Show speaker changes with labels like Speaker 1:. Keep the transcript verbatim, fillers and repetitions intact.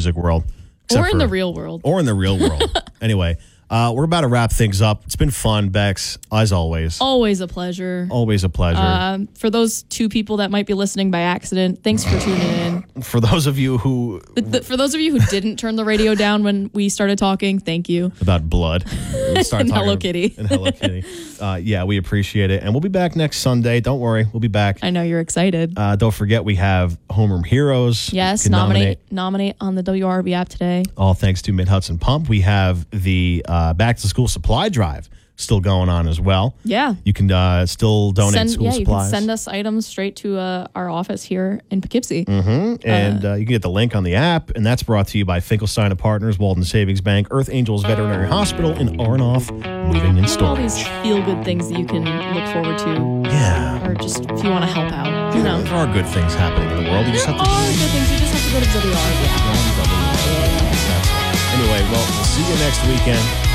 Speaker 1: music world.
Speaker 2: Or in
Speaker 1: for,
Speaker 2: the real world.
Speaker 1: Or in the real world. Anyway, uh, we're about to wrap things up. It's been fun, Bex, as always.
Speaker 2: Always a pleasure.
Speaker 1: Always a pleasure.
Speaker 2: Um, for those two people that might be listening by accident, thanks for tuning in.
Speaker 1: For those of you who...
Speaker 2: The, for those of you who didn't turn the radio down when we started talking, thank you.
Speaker 1: About blood.
Speaker 2: And Hello Kitty.
Speaker 1: And Hello Kitty. Uh, yeah, we appreciate it. And we'll be back next Sunday. Don't worry. We'll be back.
Speaker 2: I know you're excited.
Speaker 1: Uh, don't forget we have Homeroom Heroes.
Speaker 2: Yes, nominate, nominate nominate on the W R B app today.
Speaker 1: All thanks to Mid-Hudson Pump. We have the uh, Back to School Supply Drive still going on as well.
Speaker 2: Yeah.
Speaker 1: You can uh, still donate
Speaker 2: send,
Speaker 1: school
Speaker 2: yeah,
Speaker 1: supplies.
Speaker 2: You can send us items straight to uh, our office here in Poughkeepsie.
Speaker 1: Mm-hmm. And uh, uh, you can get the link on the app. And that's brought to you by Finkelstein and Partners, Walden Savings Bank, Earth Angels Veterinary Hospital, and Arnoff Moving and Storage.
Speaker 2: All these feel-good things that you can look forward to.
Speaker 1: Yeah.
Speaker 2: Or just if you want to help out. You know.
Speaker 1: There are good things happening in the world. You
Speaker 2: there
Speaker 1: just have to
Speaker 2: are good things. You just have to go to W R B app.
Speaker 1: Anyway, well, we'll see you next weekend.